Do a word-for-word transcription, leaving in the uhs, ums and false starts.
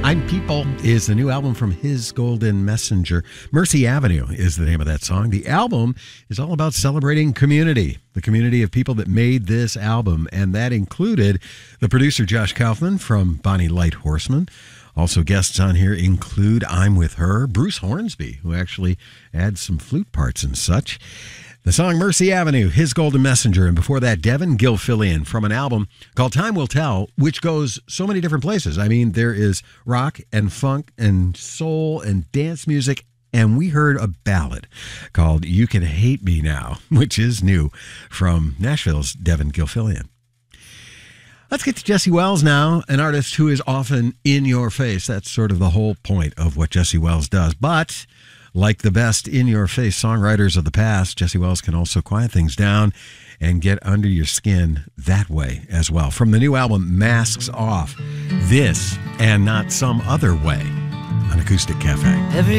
I'm People is the new album from His Golden Messenger. Mercy Avenue is the name of that song. The album is all about celebrating community, the community of people that made this album, and that included the producer Josh Kaufman from Bonnie Light Horseman. Also guests on here include I'm With Her, Bruce Hornsby, who actually adds some flute parts and such. The song Mercy Avenue, His Golden Messenger, and before that, Devin Gilfillian from an album called Time Will Tell, which goes so many different places. I mean, there is rock and funk and soul and dance music, and we heard a ballad called You Can Hate Me Now, which is new from Nashville's Devin Gilfillian. Let's get to Jesse Wells now, an artist who is often in your face. That's sort of the whole point of what Jesse Wells does. But like the best in-your-face songwriters of the past, Jesse Wells can also quiet things down and get under your skin that way as well. From the new album, Masks Off, this and Not Some Other Way on Acoustic Cafe. Every